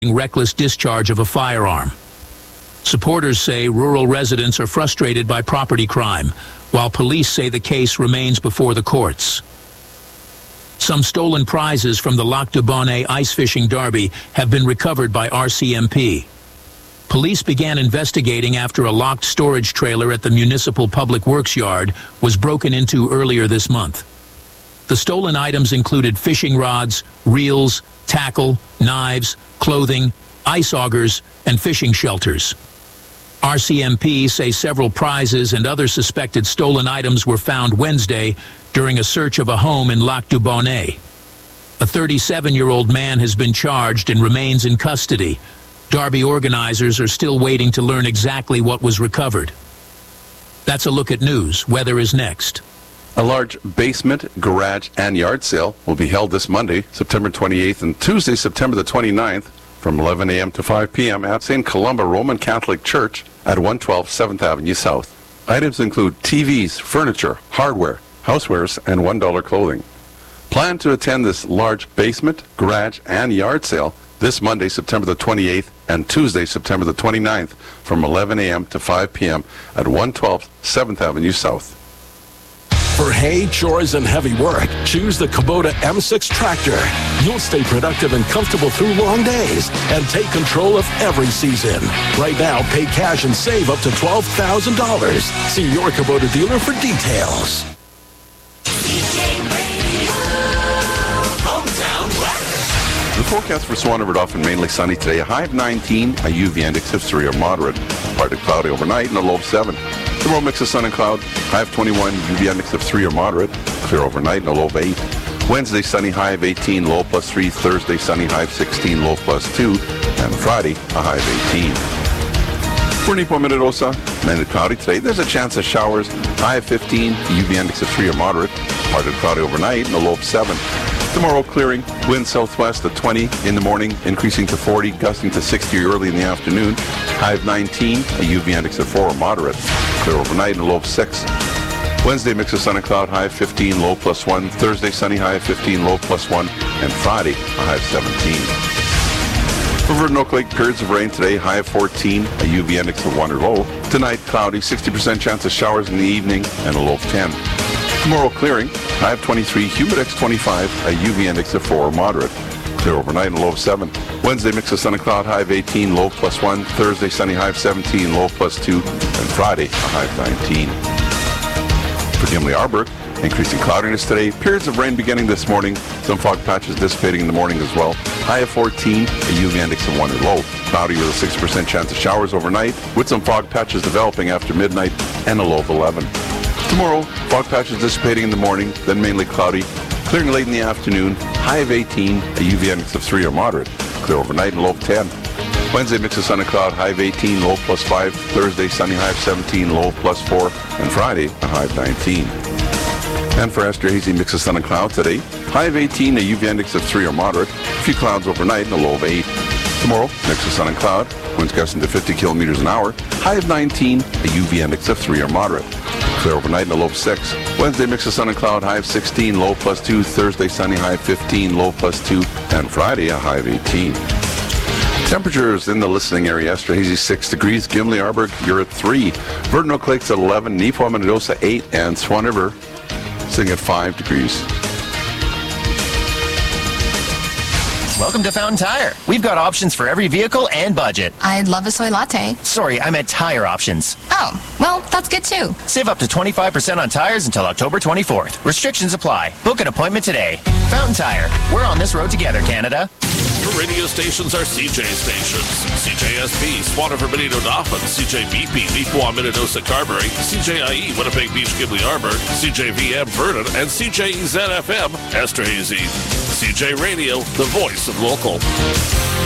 reckless discharge of a firearm. Supporters say rural residents are frustrated by property crime, while police say the case remains before the courts. Some stolen prizes from the Lac du Bonnet ice fishing derby have been recovered by RCMP. Police began investigating after a locked storage trailer at the Municipal Public Works Yard was broken into earlier this month. The stolen items included fishing rods, reels, tackle, knives, clothing, ice augers, and fishing shelters. RCMP say several prizes and other suspected stolen items were found Wednesday during a search of a home in Lac du Bonnet. A 37-year-old man has been charged and remains in custody. Derby organizers are still waiting to learn exactly what was recovered. That's a look at news. Weather is next. A large basement, garage, and yard sale will be held this Monday, September 28th, and Tuesday, September the 29th, from 11 a.m. to 5 p.m. at St. Columba Roman Catholic Church at 112 7th Avenue South. Items include TVs, furniture, hardware, housewares, and $1 clothing. Plan to attend this large basement, garage, and yard sale this Monday, September the 28th, and Tuesday, September the 29th, from 11 a.m. to 5 p.m. at 112 7th Avenue South. For hay, chores, and heavy work, choose the Kubota M6 tractor. You'll stay productive and comfortable through long days and take control of every season. Right now, pay cash and save up to $12,000. See your Kubota dealer for details. The forecast for Swan River Dolphin mainly sunny today. A high of 19, a UV index of 3 or moderate. Partly cloudy overnight and a low of 7. Tomorrow mix of sun and cloud. High of 21, UV index of 3 or moderate. Clear overnight and a low of 8. Wednesday sunny, high of 18, low plus 3. Thursday sunny, high of 16, low plus 2. And Friday a high of 18. For Nipo Minnedosa, mainly cloudy today. There's a chance of showers. High of 15, UV index of 3 or moderate. Partly cloudy overnight and a low of 7. Tomorrow clearing, wind southwest at 20 in the morning, increasing to 40, gusting to 60 early in the afternoon. High of 19, a UV index of 4 or moderate. Clear overnight and a low of 6. Wednesday mix of sun and cloud, high of 15, low plus 1. Thursday sunny, high of 15, low plus 1. And Friday, a high of 17. For Verdun Oak Lake, periods of rain today, high of 14, a UV index of 1 or low. Tonight, cloudy, 60% chance of showers in the evening, and a low of 10. Tomorrow clearing, high of 23, humidex 25, a UV index of 4 or moderate. Clear overnight and a low of 7. Wednesday mix of sun and cloud, high of 18, low plus 1. Thursday sunny, high of 17, low plus 2. And Friday, a high of 19. For Gimli Arborg, increasing cloudiness today. Periods of rain beginning this morning. Some fog patches dissipating in the morning as well. High of 14, a UV index of 1 or low. Cloudy with a 60% chance of showers overnight, with some fog patches developing after midnight, and a low of 11. Tomorrow, fog patches dissipating in the morning, then mainly cloudy. Clearing late in the afternoon, high of 18, a UV index of 3 or moderate. Clear overnight and low of 10. Wednesday, mix of sun and cloud, high of 18, low plus 5. Thursday, sunny, high of 17, low plus 4. And Friday, a high of 19. And for Esterhazy, mix of sun and cloud today, high of 18, a UV index of 3 or moderate. A few clouds overnight and a low of 8. Tomorrow, mix of sun and cloud, winds gusting to 50 kilometers an hour. High of 19, a UV index of 3 or moderate. Clear overnight and a low of 6. Wednesday, mix of sun and cloud, high of 16, low plus 2. Thursday, sunny, high of 15, low plus 2. And Friday, a high of 18. Temperatures in the listening area, Esterhazy 6 degrees, Gimli Arborg, you're at 3. Verdun Oak Lake's at 11, Nipo Minnedosa 8, and Swan River sitting at 5 degrees. Welcome to Fountain Tire. We've got options for every vehicle and budget. I'd love a soy latte. Sorry, I meant tire options. Oh, well, that's good too. Save up to 25% on tires until October 24th. Restrictions apply. Book an appointment today. Fountain Tire. We're on this road together, Canada. Your radio stations are CJ stations. CJSP, Swan River Benito Dauphin, CJBP, Nipoa Minnedosa Carberry, CJIE, Winnipeg Beach Gimli Arborg, CJVM Vernon, and CJEZ FM, Esterhazy. CJ Radio, the voice of local.